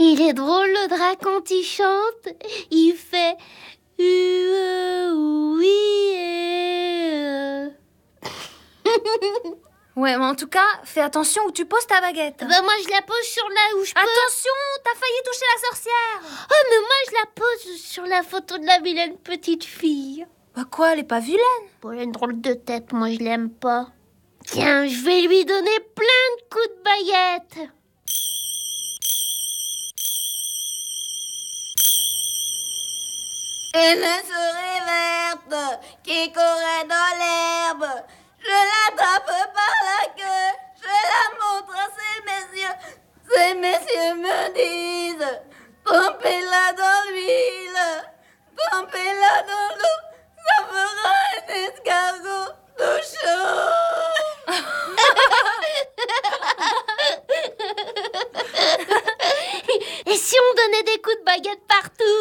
Il est drôle le drac quand il chante. Il fait oui. Ouais, mais en tout cas, fais attention où tu poses ta baguette. Bah moi je la pose sur là où je peux. Attention, t'as failli toucher la sorcière. Oh mais moi je la pose sur la photo de la vilaine petite fille. Bah quoi, elle est pas vilaine. Bon, elle a une drôle de tête, moi je l'aime pas. Tiens, je vais lui donner plein de coups de baguette. Une souris verte qui courait dans l'herbe. Je l'attrape par la queue, je la montre à ces messieurs. Ces messieurs me disent: trempez-la dans l'huile, trempez-la dans l'eau, ça fera un escargot tout chaud. Et si on donnait des coups de baguette partout?